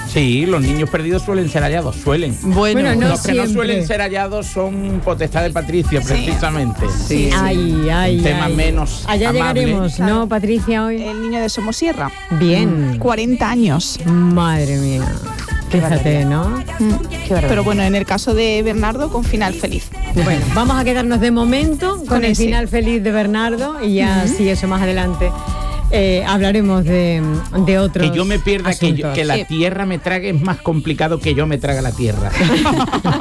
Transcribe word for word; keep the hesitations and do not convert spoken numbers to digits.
Sí, los niños perdidos suelen ser hallados, suelen. Bueno, Bueno, no los que siempre. no suelen ser hallados son potestad de Patricia, Sí. precisamente. Sí. Ay, ay, Un tema ay. menos Allá amable. llegaremos, Claro. ¿no, Patricia, hoy? El niño de Somosierra. Bien. cuarenta años. Madre mía. Fíjate, ¿no? Pero bueno, en el caso de Bernardo, con final feliz. Bueno, vamos a quedarnos de momento con, Con el ese. final feliz de Bernardo y ya, si eso más adelante, eh, hablaremos de, de otros Que yo me pierda, que, yo- asuntos. que la Sí. tierra me trague es más complicado que yo me traga la tierra.